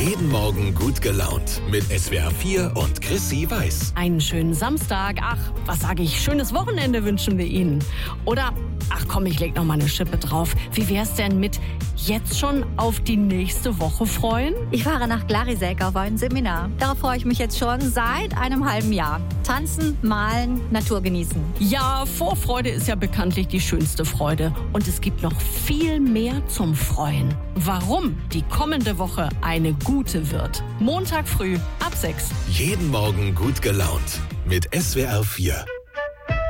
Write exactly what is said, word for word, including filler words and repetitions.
Jeden Morgen gut gelaunt mit S W R vier und Chrissy Weiß. Einen schönen Samstag. Ach, was sage ich? Schönes Wochenende wünschen wir Ihnen. Oder, ach komm, ich leg noch mal eine Schippe drauf. Wie wär's denn mit jetzt schon auf die nächste Woche freuen? Ich fahre nach Glarisek auf ein Seminar. Darauf freue ich mich jetzt schon seit einem halben Jahr. Tanzen, malen, Natur genießen. Ja, Vorfreude ist ja bekanntlich die schönste Freude. Und es gibt noch viel mehr zum Freuen. Warum die kommende Woche eine gute wird. Montag früh ab sechs. Jeden Morgen gut gelaunt mit S W R vier.